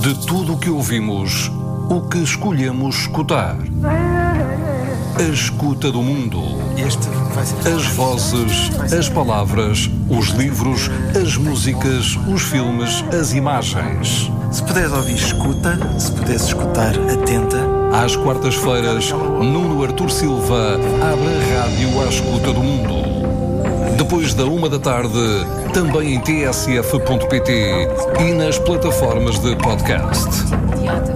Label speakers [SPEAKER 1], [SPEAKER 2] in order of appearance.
[SPEAKER 1] De tudo o que ouvimos, o que escolhemos escutar. A escuta do mundo. As vozes, as palavras, os livros, as músicas, os filmes, as imagens.
[SPEAKER 2] Se puderes ouvir, escuta. Se puderes escutar, atenta.
[SPEAKER 1] Às quartas-feiras, Nuno Artur Silva abre a rádio à escuta do mundo. Depois da 1 da tarde, também em tsf.pt e nas plataformas de podcast.